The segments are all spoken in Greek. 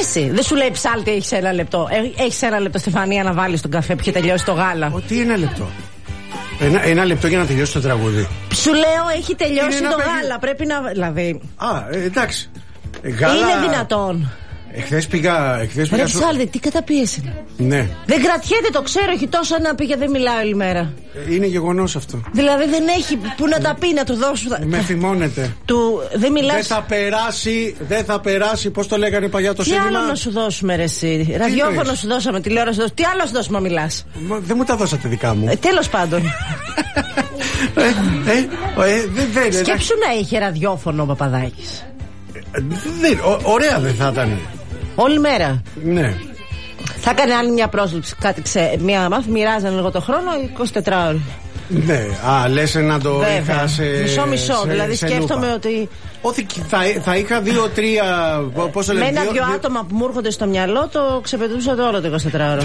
Εσύ, δεν σου λέει ψάλτη, έχεις 1 λεπτό. Έχεις 1 λεπτό, Στεφανία, να βάλεις τον καφέ που έχει τελειώσει το γάλα. Τι 1 λεπτό. 1 λεπτό για να τελειώσει το τραγούδι. Σου λέω, έχει τελειώσει το γάλα. Πρέπει να. Δηλαδή. Εντάξει. Γάλα... Είναι δυνατόν. Εχθές πήγα. Ρε ψάλτη, τι καταπίεση. Ναι. Δεν κρατιέται, το ξέρω, έχει τόσο να πει και δεν μιλάει όλη μέρα. Είναι γεγονός αυτό. Δηλαδή δεν έχει που να τα πει, να του δώσουν. Με θυμώνεται. Δεν μιλάς. Δεν θα περάσει, πώς το λέγανε παλιά το σύνθημα. Τι άλλο να σου δώσουμε, ρε εσύ. Ραδιόφωνο σου δώσαμε, τηλεόραση σου δώσαμε. Τι άλλο να σου δώσουμε, μιλάς. Δεν μου τα δώσατε δικά μου. Τέλος πάντων. Σκέψου να είχε ραδιόφωνο ο Παπαδάκης. Ωραία δεν θα ήταν. Όλη μέρα. Ναι. Θα έκανε άλλη μια πρόσληψη. Κάτι μια μάθη, μοιράζανε λίγο το χρόνο, 24 ώρες. Ναι, λες να το είχα σε. Μισό. Δηλαδή σκέφτομαι ότι. Όχι, θα είχα 2-3. Πόσο με 1-2 άτομα που μου έρχονται στο μυαλό, το ξεπετούσα το όλο το 24 ώρο.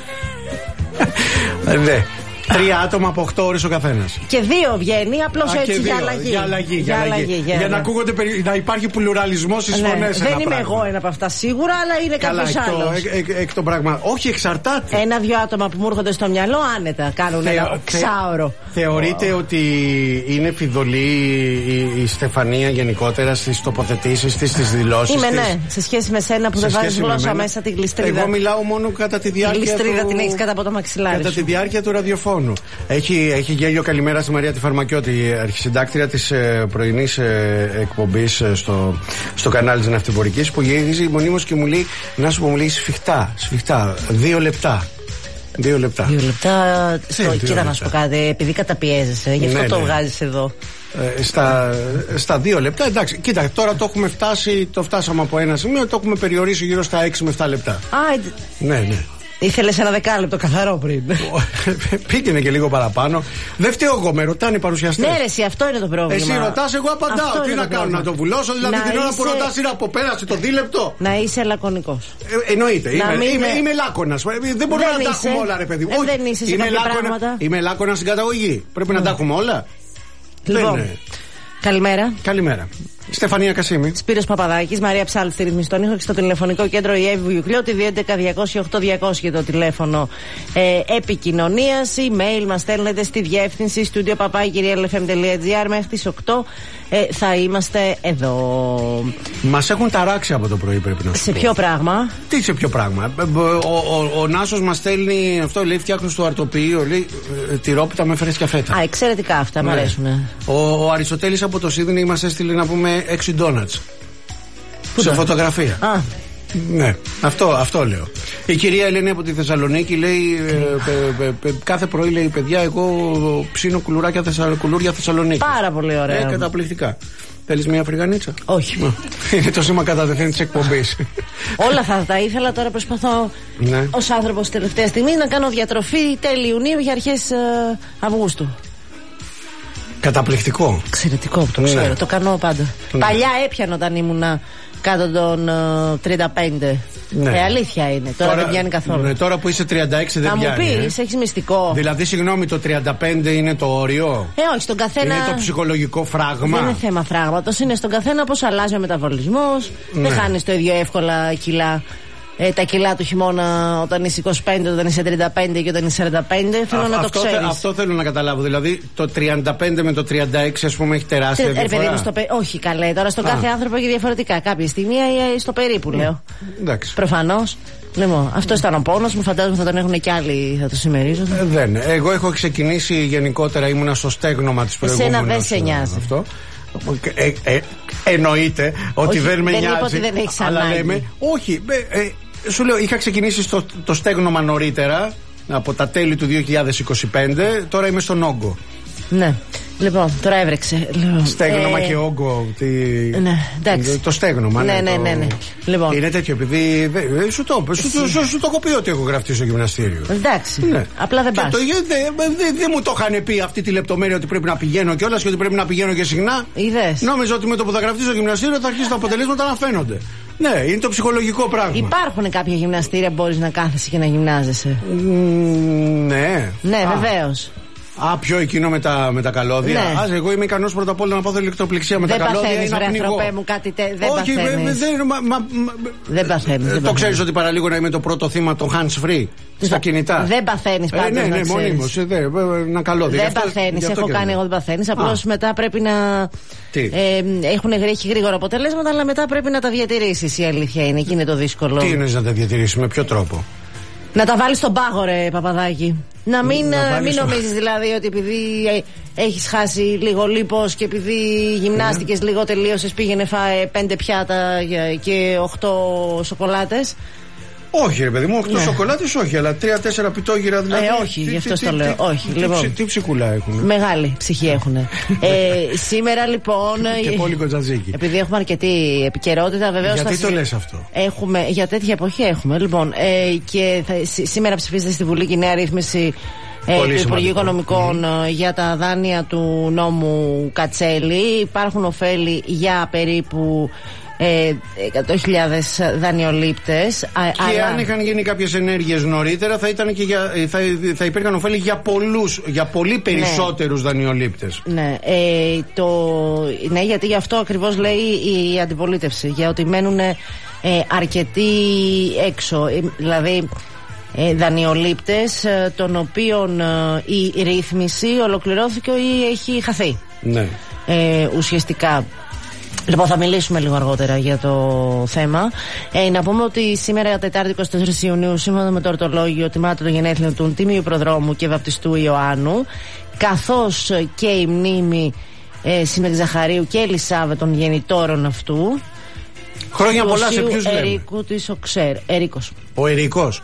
Ναι. 3 άτομα από 8 ώρες ο καθένας. Και 2 βγαίνει, απλώς έτσι για αλλαγή. Για να ακούγονται, να υπάρχει πλουραλισμός στις φωνές. Δεν είμαι εγώ ένα από αυτά σίγουρα, αλλά είναι κάποιος άλλος. Εκ των πραγμάτων. Όχι, εξαρτάται. 1-2 άτομα που μου έρχονται στο μυαλό άνετα κάνουν ένα ξάωρο. Θεωρείτε ότι είναι φιδωλή η Στεφανία γενικότερα στις τοποθετήσεις της, στις δηλώσεις της? Ναι, σε σχέση με σένα που δεν βάζεις γλώσσα μέσα, τη γλιστρίδα. Εγώ μιλάω μόνο κατά τη διάρκεια. Τη γλιστρίδα την έχεις κάτω από το μαξιλάρι. Κατά τη διάρκεια του ραδιοφώνου. Έχει γέλιο. Καλημέρα στη Μαρία τη Φαρμακιώτη, αρχισυντάκτρια της πρωινής εκπομπής στο κανάλι της Ναυτιπορικής, που γυρίζει μονίμως και μου λέει, να σου πω, μου λέει σφιχτά. 2 λεπτά. 2 λεπτά. Κοίτα να σου πω κάτι, επειδή καταπιέζεσαι, γι' αυτό το βγάζεις εδώ. Στα 2 λεπτά, εντάξει. Κοίτα, τώρα το φτάσαμε από ένα σημείο, το έχουμε περιορίσει γύρω στα 6 με 7 λεπτά. Ναι. Ήθελες 1 δεκάλεπτο καθαρό πριν. Πήγαινε και λίγο παραπάνω. Δεν φταίω εγώ, με ρωτάνε οι παρουσιαστές. Ναι, ρε, εσύ, αυτό είναι το πρόβλημα. Εσύ ρωτάς, εγώ απαντάω. Τι να κάνω, να το βουλώσω? Δηλαδή την ώρα που ρωτάς είναι από πέρασε το δίλεπτο. Να είσαι λακωνικός. Εννοείται. Είμαι λάκωνας. Δεν μπορούμε να τα έχουμε όλα, ρε παιδί. Δεν είσαι σε κάποια πράγματα. Είμαι λάκωνας στην καταγωγή. Πρέπει να τα έχουμε όλα. Λοιπόν. Καλημέρα. Στεφανία Κασίμη. Σπύρος Παπαδάκης, Μαρία Ψάλτη στη ρυθμιστή των ήχων και στο τηλεφωνικό κέντρο η Εύη Βουγιουκλιώτη, 211-200-8200 για το τηλέφωνο επικοινωνίας. Email μας στέλνετε στη διεύθυνση studio@lfm.gr. Μέχρι τις 8 θα είμαστε εδώ. Μας έχουν ταράξει από το πρωί, πρέπει να σου πω. Σε ποιο πράγμα? Τι σε ποιο πράγμα? Ο Νάσος μας στέλνει αυτό, λέει, φτιάχνω στο αρτοποιείο, λέει, τυρόπιτα με φρέσκια φέτα. Εξαιρετικά αυτά, μου αρέσουν. Ο Αριστοτέλης από το Σίδνεϊ μας έστειλε να πούμε 6 ντόνατς. Σε φωτογραφία. Ναι, αυτό λέω. Η κυρία Ελένη από τη Θεσσαλονίκη λέει, κάθε πρωί λέει, παιδιά, εγώ ψήνω κουλούρια Θεσσαλονίκη. Πάρα πολύ ωραία. Καταπληκτικά. Θέλεις μια φρυγανίτσα? Όχι. Είναι το σήμα καταδεθέν της εκπομπής. Όλα θα τα ήθελα, τώρα προσπαθώ ως άνθρωπος τελευταία στιγμή να κάνω διατροφή τέλη Ιουνίου για αρχές Αυγούστου. Καταπληκτικό. Εξαιρετικό, το ξέρω, το κάνω πάντα. Παλιά έπιανα όταν ήμουνα κάτω των 35. Αλήθεια είναι. Τώρα δεν πιάνει καθόλου. Τώρα που είσαι 36 δεν πιάνει. Θα μου πεις, έχεις μυστικό. Δηλαδή, συγγνώμη, το 35 είναι το όριο? Όχι, στον καθένα. Είναι το ψυχολογικό φράγμα. Δεν είναι θέμα φράγματος. Είναι στον καθένα πώς αλλάζει ο μεταβολισμός. Δεν χάνεις το ίδιο εύκολα κιλά. Τα κιλά του χειμώνα όταν είσαι 25, όταν είσαι 35 και όταν είσαι 45. Θέλω να το ξέρεις. Αυτό θέλω να καταλάβω. Δηλαδή το 35 με το 36, ας πούμε, έχει τεράστια διαφορά. Όχι, καλέ. Τώρα στον κάθε άνθρωπο έχει διαφορετικά. Κάποια στιγμή στο περίπου, λέω. Εντάξει. Προφανώς. Λοιπόν, αυτό ήταν ο πόνος μου. Φαντάζομαι θα τον έχουν και άλλοι, θα το συμμερίζονται. Δεν. Εγώ έχω ξεκινήσει γενικότερα, ήμουνα στο στέγνομα της προηγούμενης. Εσένα δεν σε νοιάζει αυτό. Εννοείται ότι δεν με νοιάζει. Δεν είπα ότι δεν έχεις ανάγκη. Όχι. Σου λέω, είχα ξεκινήσει το στέγνομα νωρίτερα, από τα τέλη του 2025. Τώρα είμαι στον όγκο. Ναι. Λοιπόν, τώρα έβρεξε. Στέγνομα και όγκο. Ναι, εντάξει. Το στέγνομα. Ναι. Λοιπόν. Είναι τέτοιο, επειδή. Σου το έχω πει ότι έχω γραφτεί στο γυμναστήριο. Εντάξει. Ναι. Απλά δεν πας. Δεν μου το είχαν πει αυτή τη λεπτομέρεια ότι πρέπει να πηγαίνω κιόλας και ότι πρέπει να πηγαίνω και συχνά. Είδες. Νόμιζα ότι με το που θα γραφτεί στο γυμναστήριο θα αρχίσει τα αποτελέσματα να φαίνονται. Ναι, είναι το ψυχολογικό πράγμα. Υπάρχουν κάποια γυμναστήρια που μπορείς να κάθεσαι και να γυμνάζεσαι. Ναι. Ναι, βεβαίως. Α, πιο εκείνο με τα καλώδια. Ναι. Εγώ είμαι ικανός πρώτα απ' όλα να πάω ηλεκτροπληξία με τα καλώδια. Δεν παθαίνεις, μου κάτι δεν παθαίνεις. Δεν παθαίνεις. Το ξέρεις ότι παραλίγο να είμαι το πρώτο θύμα των hands free στα κινητά. Δεν παθαίνεις πάντως. Ναι, μονίμως. Ένα καλώδιο. Δεν παθαίνεις. Έχω κάνει εγώ, δεν παθαίνεις. Απλώς μετά πρέπει να. Έχει γρήγορα αποτελέσματα, αλλά μετά πρέπει να τα διατηρήσεις. Η αλήθεια είναι. Εκεί είναι το δύσκολο. Τι εννοείς να τα διατηρήσεις, με ποιο τρόπο? Να τα βάλεις στον πάγο, ρε Παπαδάκη. Να μην νομίζεις δηλαδή ότι επειδή έχεις χάσει λίγο λίπος και επειδή γυμνάστηκες λίγο τελείωσες, πήγαινε φάε 5 πιάτα και 8 σοκολάτες. Όχι, ρε παιδί μου, 8 σοκολάτες όχι, αλλά 3-4 πιτόγυρα δηλαδή. Όχι, γι' αυτό το λέω. Όχι, λοιπόν. Τι ψυχούλα έχουν? Μεγάλη ψυχή έχουν. Σήμερα λοιπόν. Και πολύ κοτζατζίκι. Επειδή έχουμε αρκετή επικαιρότητα, βεβαίως. Γιατί το λες αυτό? Για τέτοια εποχή έχουμε. Λοιπόν, και σήμερα ψηφίζεται στη Βουλή και η νέα ρύθμιση του Υπουργείου Οικονομικών για τα δάνεια του νόμου Κατσέλη. Υπάρχουν ωφέλη για περίπου 100.000 δανειολήπτες. Και αν είχαν γίνει κάποιες ενέργειες νωρίτερα, θα υπήρχαν ωφέλη για πολύ περισσότερους δανειολήπτες. Ναι, γιατί γι' αυτό ακριβώς λέει η αντιπολίτευση. Για ότι μένουν αρκετοί έξω. Δηλαδή δανειολήπτες των οποίων η ρύθμιση ολοκληρώθηκε ή έχει χαθεί. Ναι. Ουσιαστικά. Λοιπόν, θα μιλήσουμε λίγο αργότερα για το θέμα. Να πούμε ότι σήμερα, Τετάρτη 24 Ιουνίου, σύμφωνα με το ορτολόγιο, τιμάται το γενέθλιο του Τίμιου Προδρόμου και Βαπτιστού Ιωάννου, καθώς και η μνήμη Σημερινή Ζαχαρίου και Ελισάβετ των γεννητόρων αυτού. Χρόνια πολλά σε ποιους λέμε? Ερίκου της Οξέρ. Ερίκος. Ο Ερίκος.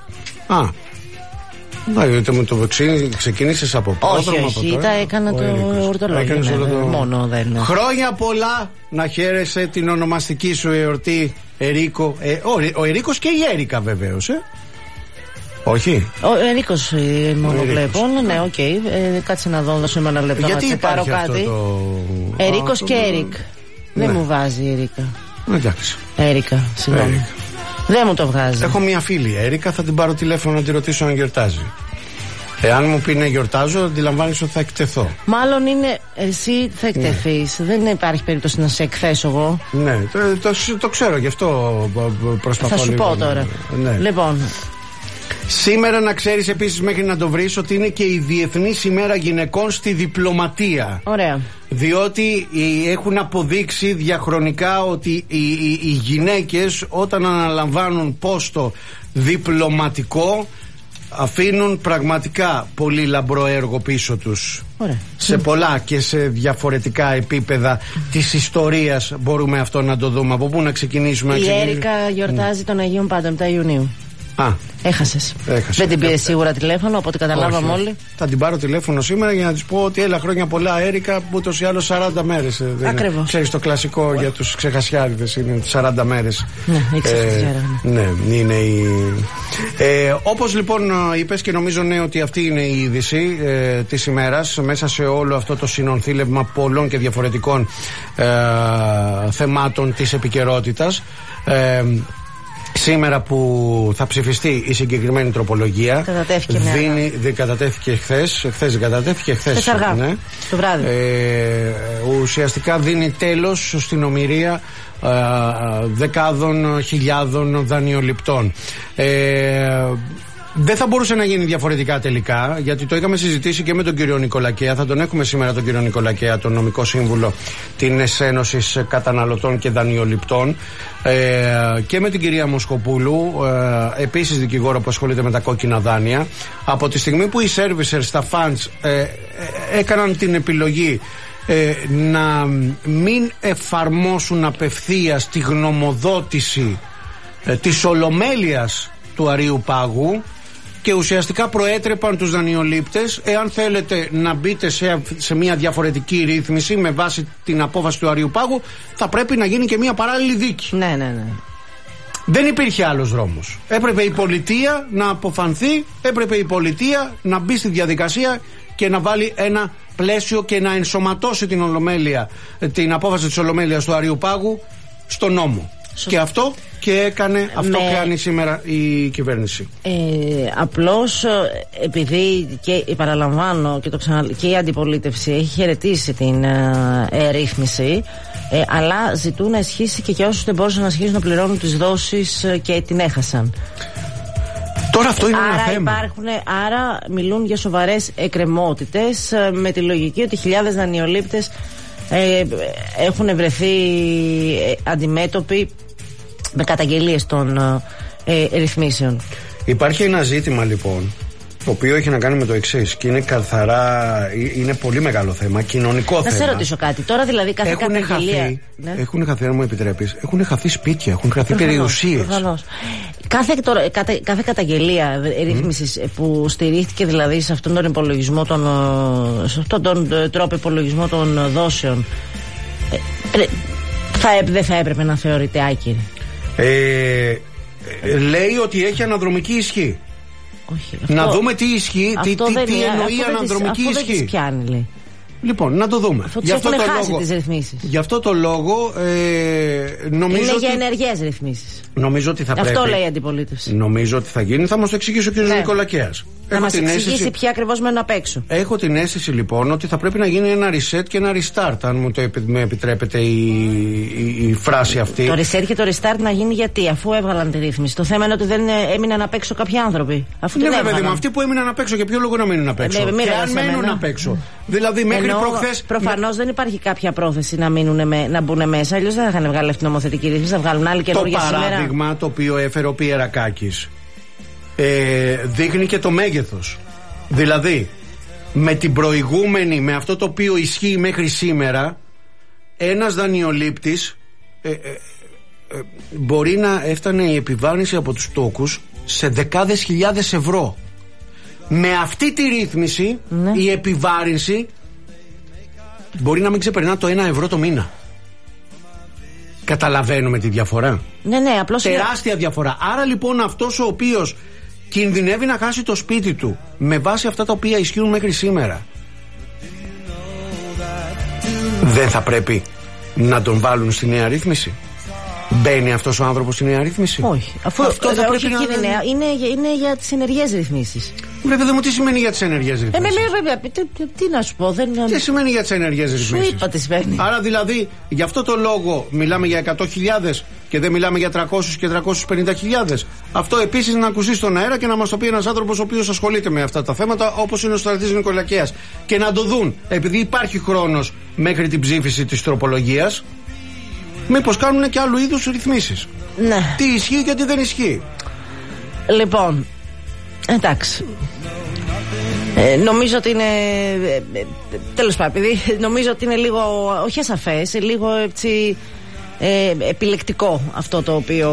Ξεκίνησες από πρόδρομο? Όχι, τα έκανα το ορτολόγιο. Μόνο δεν. Χρόνια πολλά, να χαίρεσαι την ονομαστική σου εορτή, Ερίκο. Ο Ερίκος και η Έρικα βεβαίως, όχι. Ο Ερίκος μόνο βλέπω. Ναι, οκ. Κάτσε να δώσω ένα λεπτό. Γιατί να πάρω κάτι. Ερίκος και Έρικ. Δεν μου βάζει η Ερίκα. Εντάξει. Έρικα, συγγνώμη. Δεν μου το βγάζει. Έχω μια φίλη, Έρικα, θα την πάρω τηλέφωνο να τη ρωτήσω αν γιορτάζει. Εάν μου πει να γιορτάζω, αντιλαμβάνεσαι ότι θα εκτεθώ. Μάλλον είναι εσύ θα εκτεθείς. Δεν υπάρχει περίπτωση να σε εκθέσω εγώ. Ναι, το ξέρω, γι' αυτό προσπαθώ. Θα σου πω τώρα. Ναι. Λοιπόν. Σήμερα να ξέρεις επίσης, μέχρι να το βρεις, ότι είναι και η Διεθνής ημέρα γυναικών στη διπλωματία. Ωραία. Διότι έχουν αποδείξει διαχρονικά ότι οι γυναίκες όταν αναλαμβάνουν πόστο διπλωματικό αφήνουν πραγματικά πολύ λαμπρό έργο πίσω τους. Ωραία. Σε πολλά και σε διαφορετικά επίπεδα της ιστορίας μπορούμε αυτό να το δούμε. Από πού να ξεκινήσουμε? Η Έρικα γιορτάζει τον Αγίων Πάντων 7 Ιουνίου. Έχασες. Δεν την πήρε σίγουρα τηλέφωνο, από ό,τι καταλάβαμε όλοι. Θα την πάρω τηλέφωνο σήμερα για να της πω ότι έλα, χρόνια πολλά, Έρικα, που ούτως ή άλλως 40 μέρες. Ακριβώς. Ξέρεις, το κλασικό για τους ξεχασιάριδες είναι 40 μέρες. Ναι, ναι, είναι η. Όπως λοιπόν είπες, και νομίζω ότι αυτή είναι η είδηση της ημέρας, μέσα σε όλο αυτό το συνονθήλευμα πολλών και διαφορετικών θεμάτων της επικαιρότητας. Σήμερα που θα ψηφιστεί η συγκεκριμένη τροπολογία, κατατέθηκε χθες. Χθες αργά, ναι, το βράδυ. Ουσιαστικά δίνει τέλος στην ομηρία δεκάδων χιλιάδων δανειοληπτών. Δεν θα μπορούσε να γίνει διαφορετικά τελικά, γιατί το είχαμε συζητήσει και με τον κύριο Νικολακέα. Θα τον έχουμε σήμερα τον κύριο Νικολακέα, τον νομικό σύμβουλο της Ένωσης Καταναλωτών και Δανειοληπτών, και με την κυρία Μοσκοπούλου, επίσης δικηγόρο που ασχολείται με τα κόκκινα δάνεια. Από τη στιγμή που οι servicers στα funds έκαναν την επιλογή να μην εφαρμόσουν απευθείας τη γνωμοδότηση της Ολομέλειας του Αρείου Πάγου και ουσιαστικά προέτρεπαν τους δανειολήπτες, εάν θέλετε να μπείτε σε μια διαφορετική ρύθμιση με βάση την απόφαση του Αρείου Πάγου, θα πρέπει να γίνει και μια παράλληλη δίκη. Ναι. Δεν υπήρχε άλλος δρόμος. Έπρεπε η πολιτεία να αποφανθεί, έπρεπε η πολιτεία να μπει στη διαδικασία και να βάλει ένα πλαίσιο και να ενσωματώσει την απόφαση της Ολομέλειας του Αρείου Πάγου στο νόμο. Και αυτό και έκανε, αυτό κάνει σήμερα η κυβέρνηση. Απλώς επειδή και παραλαμβάνω και η αντιπολίτευση έχει χαιρετήσει την ρύθμιση, αλλά ζητούν να ισχύσει και για όσους δεν μπορούσαν να ασχίσουν να πληρώνουν τις δόσεις και την έχασαν. Τώρα αυτό είναι ένα θέμα. Άρα μιλούν για σοβαρές εκκρεμότητες, με τη λογική ότι χιλιάδες δανειολήπτες έχουν βρεθεί αντιμέτωποι με καταγγελίες των ρυθμίσεων. Υπάρχει ένα ζήτημα λοιπόν, το οποίο έχει να κάνει με το εξής και είναι καθαρά, είναι πολύ μεγάλο θέμα, κοινωνικό θέμα. Να σε ρωτήσω κάτι, τώρα δηλαδή κάθε καταγγελία. Έχουν χαθεί, αν μου επιτρέπεις, έχουν χαθεί σπίτια, έχουν χαθεί περιουσίες. Κάθε καταγγελία ρύθμισης που στηρίχθηκε δηλαδή σε αυτόν τον υπολογισμό, σε αυτόν τον τρόπο υπολογισμό των δόσεων, δεν θα έπρεπε να θεωρείται άκυρη? Λέει ότι έχει αναδρομική ισχύ. Όχι, να δούμε τι ισχύει, τι εννοεί αναδρομική ισχύ. Αυτό δεν τις πιάνει, λέει. Λοιπόν, να το δούμε. Γι' αυτό το λόγο νομίζω είναι ότι για ενεργές ρυθμίσεις. Νομίζω ότι θα πρέπει. Αυτό λέει η αντιπολίτευση. Νομίζω ότι θα γίνει. Θα μας το εξηγήσει ο κ. Νικολακέας. Θα μας εξηγήσει ποια ακριβώς μένουν απ' έξω. Έχω την αίσθηση λοιπόν ότι θα πρέπει να γίνει ένα reset και ένα restart, αν μου με επιτρέπετε η φράση αυτή. Το reset και το restart να γίνει γιατί, αφού έβγαλαν τη ρύθμιση. Το θέμα είναι ότι δεν έμειναν απ' έξω κάποιοι άνθρωποι. Αφού ναι, βέβαια, με αυτοί που έμειναν απ' έξω, για ποιο λόγο να μείνουν απ' έξω? Και αν μένουν απ' έξω. Δηλαδή, μέχρι προχθές. Προφανώς δεν υπάρχει κάποια πρόθεση να μπουν μέσα, αλλιώς δεν θα είχαν βγάλει αυτή την νομοθετική ρύθμιση, θα βγάλουν άλλη καινούργια σήμερα. Το παράδειγμα το οποίο έφερε ο Πιερακάκης δείχνει και το μέγεθος. Δηλαδή, με την προηγούμενη, με αυτό το οποίο ισχύει μέχρι σήμερα, ένας δανειολήπτης μπορεί να έφτανε η επιβάρυνση από τους τόκους σε δεκάδες χιλιάδες ευρώ. Με αυτή τη ρύθμιση, η επιβάρυνση μπορεί να μην ξεπερνά το 1 ευρώ το μήνα. Καταλαβαίνουμε τη διαφορά. Ναι, απλώς τεράστια διαφορά. Άρα λοιπόν αυτός ο οποίος κινδυνεύει να χάσει το σπίτι του με βάση αυτά τα οποία ισχύουν μέχρι σήμερα, δεν θα πρέπει να τον βάλουν στη νέα ρύθμιση? Μπαίνει αυτός ο άνθρωπος στη νέα ρύθμιση? Όχι. Αφού αυτό θα πρέπει να είναι για τις ενεργές ρυθμίσεις. Βρε παιδί μου, τι σημαίνει για τις ενεργές ρυθμίσεις? Τι να σου πω, τι σημαίνει για τις ενεργές ρυθμίσεις? Σου είπα τι σημαίνει. Άρα δηλαδή, γι' αυτό το λόγο μιλάμε για 100.000 και δεν μιλάμε για 300 και 350.000. Αυτό επίσης να ακουστεί στον αέρα και να μας το πει ένας άνθρωπος ο οποίος ασχολείται με αυτά τα θέματα, όπως είναι ο Στρατής Νικολακέας. Και να το δουν, επειδή υπάρχει χρόνος μέχρι την ψήφιση της τροπολογίας, μήπως κάνουν και άλλου είδους ρυθμίσεις. Ναι. Τι ισχύει και τι δεν ισχύει. Λοιπόν, εντάξει. Νομίζω ότι είναι. Τέλος πάντων, επειδή νομίζω ότι είναι λίγο, όχι ασαφές, λίγο έτσι επιλεκτικό αυτό το οποίο.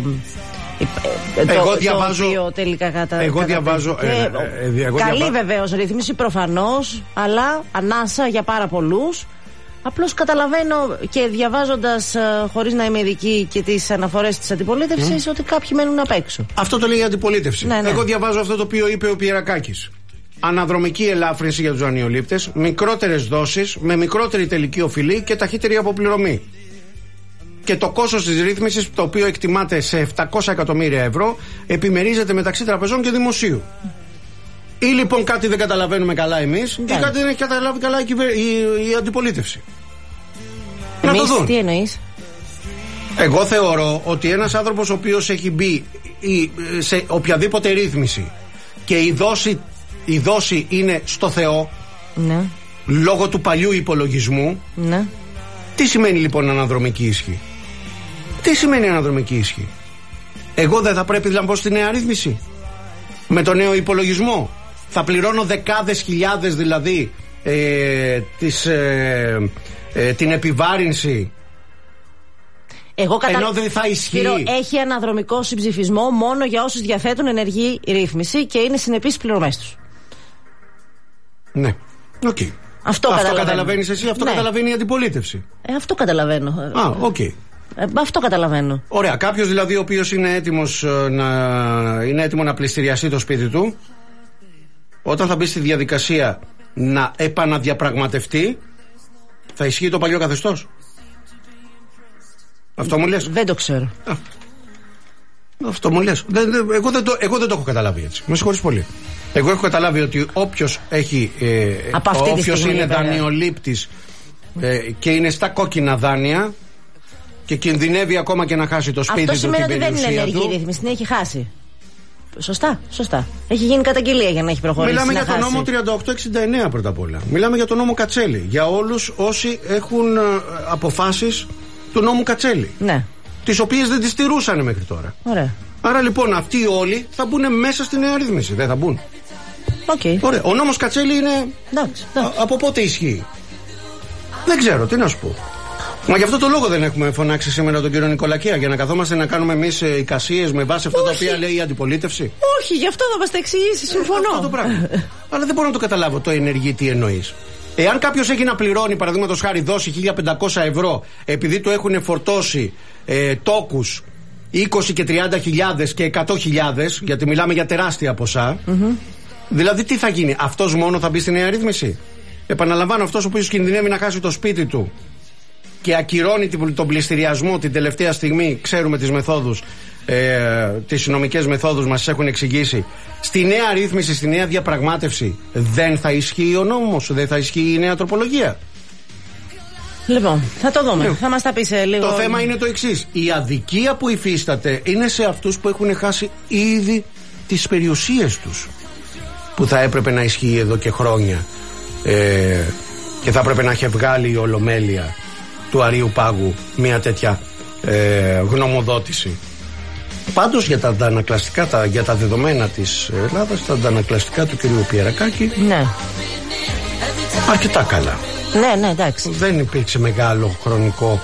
Εγώ διαβάζω. Το οποίο τελικά εγώ διαβάζω. Καλή βεβαίως ρύθμιση, προφανώς, αλλά ανάσα για πάρα πολλούς. Απλώς καταλαβαίνω και διαβάζοντας, χωρίς να είμαι ειδική, και τις αναφορές της αντιπολίτευσης, ότι κάποιοι μένουν απ' έξω. Αυτό το λέει η αντιπολίτευση. Ναι. Εγώ διαβάζω αυτό το οποίο είπε ο Πιερακάκης. Αναδρομική ελάφρυνση για τους δανειολήπτες, μικρότερες δόσεις, με μικρότερη τελική οφειλή και ταχύτερη αποπληρωμή. Και το κόστος της ρύθμισης, το οποίο εκτιμάται σε 700 εκατομμύρια ευρώ, επιμερίζεται μεταξύ τραπεζών και δημοσίου. Ή λοιπόν κάτι δεν καταλαβαίνουμε καλά εμείς, ή κάτι δεν έχει καταλάβει καλά η αντιπολίτευση. Εμείς, να το δουν. Τι εννοείς? Εγώ θεωρώ ότι ένας άνθρωπος ο οποίος έχει μπει σε οποιαδήποτε ρύθμιση και η δόση είναι στο Θεό, ναι, λόγω του παλιού υπολογισμού, ναι. Τι σημαίνει λοιπόν αναδρομική ισχύ? Τι σημαίνει αναδρομική ισχύ? Εγώ δεν θα πρέπει να μπω στη νέα ρύθμιση με το νέο υπολογισμό? Θα πληρώνω δεκάδες χιλιάδες δηλαδή την επιβάρυνση, ενώ δεν θα ισχύει? Έχει αναδρομικό συμψηφισμό μόνο για όσους διαθέτουν ενεργή ρύθμιση και είναι συνεπείς στις πληρωμές τους. Ναι, οκ. Αυτό καταλαβαίνεις εσύ, αυτό καταλαβαίνει η αντιπολίτευση. Αυτό καταλαβαίνω. Οκ. Αυτό καταλαβαίνω. Ωραία, κάποιος δηλαδή ο οποίος είναι έτοιμο να πληστηριαστεί το σπίτι του, όταν θα μπει στη διαδικασία να επαναδιαπραγματευτεί, θα ισχύει το παλιό καθεστώς? Αυτό μου λες? Δεν το ξέρω. Αυτό μου λες? Εγώ δεν το έχω καταλάβει έτσι. Με συγχωρείς πολύ. Εγώ έχω καταλάβει ότι όποιος είναι δανειολήπτης και είναι στα κόκκινα δάνεια και κινδυνεύει ακόμα και να χάσει το σπίτι του, την περιουσία του. Αυτό σημαίνει ότι δεν είναι ενεργή ρύθμιση, την έχει χάσει. Σωστά. Έχει γίνει καταγγελία για να έχει προχωρήσει. Μιλάμε για τον νόμο 3869 πρώτα απ' όλα. Μιλάμε για τον νόμο Κατσέλη. Για όλους όσοι έχουν αποφάσεις του νόμου Κατσέλη. Ναι. Τις οποίες δεν τις τηρούσαν μέχρι τώρα. Ωραία. Άρα λοιπόν αυτοί όλοι θα μπουν μέσα στη νέα ρύθμιση. Δεν θα μπουν. Okay. Ωραία. Ο νόμος Κατσέλη είναι. Εντάξει. Από πότε ισχύει? Δεν ξέρω, τι να σου πω. Μα γι' αυτό το λόγο δεν έχουμε φωνάξει σήμερα τον κύριο Νικολακέα, για να καθόμαστε να κάνουμε εμείς εικασίες με βάση αυτά τα οποία λέει η αντιπολίτευση. Όχι, γι' αυτό θα μας τα εξηγήσει, συμφωνώ. Αυτό το πράγμα. Αλλά δεν μπορώ να το καταλάβω το ενεργή τι εννοείς. Εάν κάποιος έχει να πληρώνει, παραδείγματος χάρη, δώσει 1.500 ευρώ επειδή του έχουν φορτώσει τόκους 20 και 30.000 και 100.000, γιατί μιλάμε για τεράστια ποσά, δηλαδή τι θα γίνει? Αυτός μόνο θα μπει στη νέα ρύθμιση? Επαναλαμβάνω, αυτός ο οποίος κινδυνεύει να χάσει το σπίτι του και ακυρώνει τον πληστηριασμό την τελευταία στιγμή, ξέρουμε τις μεθόδους, τις νομικές μεθόδους μας έχουν εξηγήσει, στη νέα ρύθμιση, στη νέα διαπραγμάτευση δεν θα ισχύει ο νόμος, δεν θα ισχύει η νέα τροπολογία? Λοιπόν, θα το δούμε. Θα μας τα πει σε λίγο. Το θέμα είναι το εξής. Η αδικία που υφίσταται είναι σε αυτούς που έχουν χάσει ήδη τις περιουσίες τους, που θα έπρεπε να ισχύει εδώ και χρόνια, και θα έπρεπε να έχει βγάλει η Ολομέλεια του Αρείου Πάγου μια τέτοια γνωμοδότηση. Πάντως για τα αντανακλαστικά, για τα δεδομένα της Ελλάδας, τα αντανακλαστικά του κυρίου Πιερακάκη, ναι, αρκετά καλά. Ναι, εντάξει. Δεν υπήρξε μεγάλο χρονικό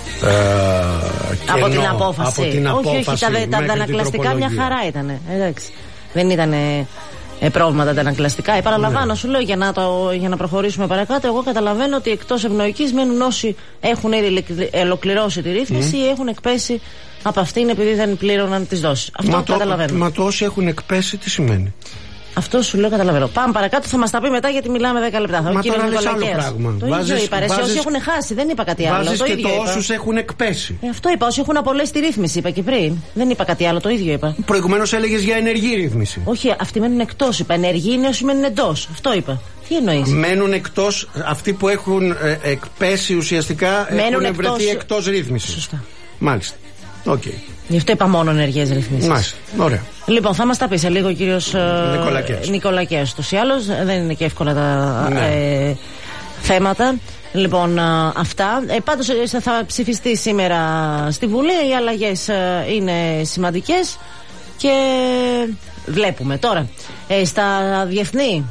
από την απόφαση. Όχι, τα αντανακλαστικά μια χαρά ήταν. Εντάξει. Δεν ήταν πρόβλημα τα αντανακλαστικά. Επαναλαμβάνω, σου λέω για να προχωρήσουμε παρακάτω. Εγώ καταλαβαίνω ότι εκτός ευνοϊκής μένουν όσοι έχουν ήδη ολοκληρώσει τη ρύθμιση ή έχουν εκπέσει από αυτήν επειδή δεν πλήρωναν τις δόσεις. Αυτό καταλαβαίνω. Μα το όσοι έχουν εκπέσει τι σημαίνει? Αυτό σου λέω, καταλαβαίνω. Πάμε παρακάτω, θα μας τα πει μετά γιατί μιλάμε 10 λεπτά. Μα τώρα λες άλλο πράγμα. Το ίδιο είπα. Όσοι έχουν χάσει, δεν είπα κάτι άλλο. Βάζεις και το όσους έχουν εκπέσει. Αυτό είπα. Όσοι έχουν απολέσει τη ρύθμιση, είπα και πριν. Δεν είπα κάτι άλλο, το ίδιο είπα. Προηγουμένως έλεγες για ενεργή ρύθμιση. Όχι, αυτοί μένουν εκτός. Είπα ενεργή είναι όσοι μένουν εντός. Αυτό είπα. Τι εννοείς? Μένουν εκτός αυτοί που έχουν εκπέσει ουσιαστικά, έχουν βρεθεί εκτός ρύθμιση. Σωστά. Μάλιστα. Okay. Γι' αυτό είπα μόνο ενεργές ρυθμίσεις. Μάλιστα. Ωραία. Λοιπόν, θα μας τα πει σε λίγο ο κύριος Νικολακέας. Ούτως ή άλλως δεν είναι και εύκολα τα θέματα. Λοιπόν, αυτά. Πάντως θα ψηφιστεί σήμερα στη Βουλή. Οι αλλαγές είναι σημαντικές και βλέπουμε τώρα. Στα διεθνή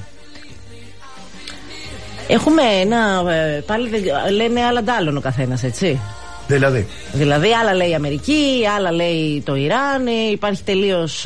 έχουμε ένα. Πάλι λένε άλλα ντάλλον ο καθένας, έτσι. Δηλαδή άλλα λέει η Αμερική, άλλα λέει το Ιράν. Υπάρχει τελείως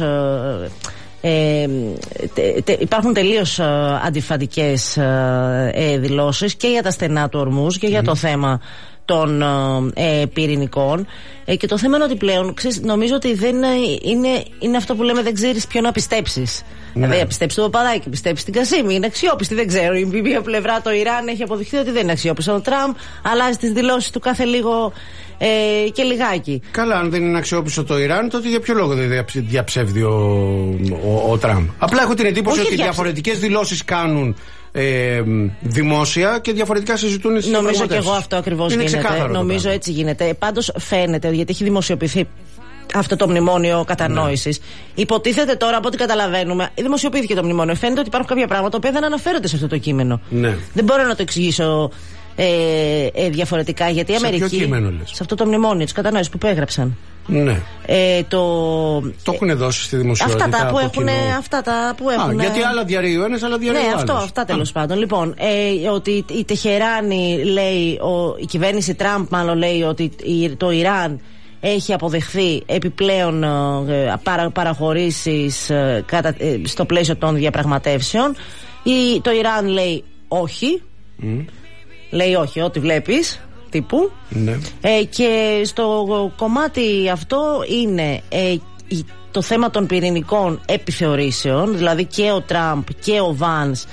υπάρχουν τελείως αντιφατικές δηλώσεις και για τα στενά του Ορμούζ και για το θέμα των πυρηνικών, και το θέμα είναι ότι πλέον νομίζω ότι δεν είναι αυτό που λέμε, δεν ξέρεις ποιο να πιστέψεις. Δηλαδή, πιστέψει το Παπαδάκη, πιστέψει την Κασίμη, είναι αξιόπιστη, δεν ξέρω. Η μία πλευρά, το Ιράν, έχει αποδειχθεί ότι δεν είναι αξιόπιστο. Ο Τραμπ αλλάζει τις δηλώσεις του κάθε λίγο και λιγάκι. Καλά, αν δεν είναι αξιόπιστο το Ιράν, τότε για ποιο λόγο δεν διαψεύδει ο Τραμπ? Απλά έχω την εντύπωση ότι διαφορετικές δηλώσεις κάνουν δημόσια και διαφορετικά συζητούν στις Νομίζω και εγώ αυτό ακριβώς γίνεται. Νομίζω έτσι γίνεται. Πάντως φαίνεται, γιατί έχει δημοσιοποιηθεί αυτό το μνημόνιο κατανόησης. Υποτίθεται τώρα, από ό,τι καταλαβαίνουμε, δημοσιοποιήθηκε το μνημόνιο. Φαίνεται ότι υπάρχουν κάποια πράγματα που δεν αναφέρονται σε αυτό το κείμενο. Δεν μπορώ να το εξηγήσω διαφορετικά, γιατί η Αμερική. Σε ποιο κείμενο λες? Σε αυτό το μνημόνιο της κατανόησης που υπέγραψαν. Ναι. Το έχουν δώσει στη δημοσιότητα. Αυτά τα που έχουν. Γιατί άλλα διαρρέει ο ένας, άλλα διαρρέει ο άλλος. Αυτά τέλος πάντων. Λοιπόν, ότι η Τεχεράνη λέει, η κυβέρνηση Τραμπ μάλλον λέει ότι το Ιράν έχει αποδεχθεί επιπλέον παραχωρήσεις στο πλαίσιο των διαπραγματεύσεων. Το Ιράν λέει όχι. Λέει όχι, ό,τι βλέπεις τύπου. Και στο κομμάτι αυτό είναι το θέμα των πυρηνικών επιθεωρήσεων. Δηλαδή και ο Τραμπ και ο Βάνς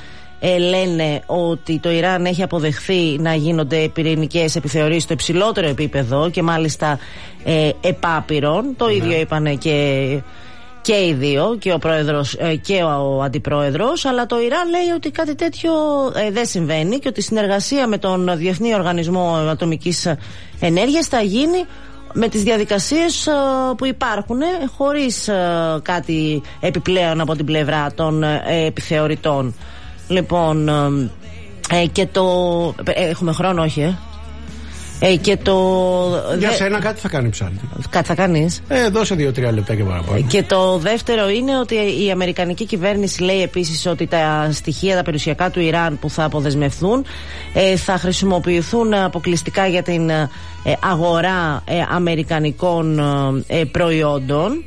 λένε ότι το Ιράν έχει αποδεχθεί να γίνονται πυρηνικές επιθεωρήσεις στο υψηλότερο επίπεδο και μάλιστα επάπειρων. Το ίδιο είπανε και οι δύο, και ο πρόεδρος και ο αντιπρόεδρος, αλλά το Ιράν λέει ότι κάτι τέτοιο δεν συμβαίνει και ότι η συνεργασία με τον Διεθνή Οργανισμό Ατομικής Ενέργειας θα γίνει με τις διαδικασίες που υπάρχουν, χωρίς κάτι επιπλέον από την πλευρά των επιθεωρητών. Λοιπόν, και το... έχουμε χρόνο, όχι, και για σένα κάτι θα κάνει ψάλτη. Κάτι θα κάνεις. Δώσε 2-3 λεπτά και παραπάνω. Και το δεύτερο είναι ότι η αμερικανική κυβέρνηση λέει επίσης ότι τα στοιχεία, τα περιουσιακά του Ιράν που θα αποδεσμευθούν θα χρησιμοποιηθούν αποκλειστικά για την αγορά αμερικανικών προϊόντων.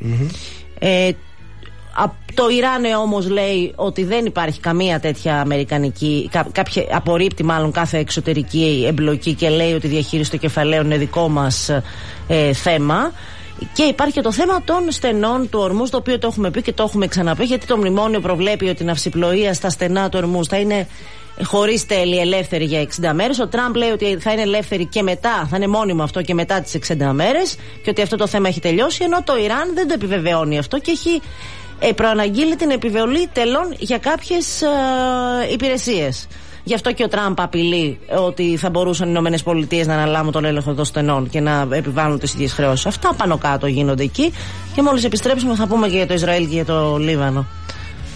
Το Ιράν όμως λέει ότι δεν υπάρχει καμία τέτοια αμερικανική, απορρίπτει μάλλον κάθε εξωτερική εμπλοκή και λέει ότι η διαχείριση των κεφαλαίων είναι δικό μας θέμα. Και υπάρχει και το θέμα των στενών του Ορμούζ, το οποίο το έχουμε πει και το έχουμε ξαναπεί, γιατί το μνημόνιο προβλέπει ότι η ναυσιπλοεία στα στενά του Ορμούζ θα είναι χωρίς τέλη ελεύθερη για 60 μέρες. Ο Τραμπ λέει ότι θα είναι ελεύθερη και μετά, θα είναι μόνιμο αυτό και μετά τις 60 μέρες και ότι αυτό το θέμα έχει τελειώσει, ενώ το Ιράν δεν το επιβεβαιώνει αυτό και έχει προαναγγείλει την επιβολή τελών για κάποιες υπηρεσίες. Γι' αυτό και ο Τραμπ απειλεί ότι θα μπορούσαν οι ΗΠΑ να αναλάβουν τον έλεγχο των στενών και να επιβάλλουν τις ίδιες χρεώσεις. Αυτά πάνω κάτω γίνονται εκεί και μόλις επιστρέψουμε θα πούμε και για το Ισραήλ και για το Λίβανο.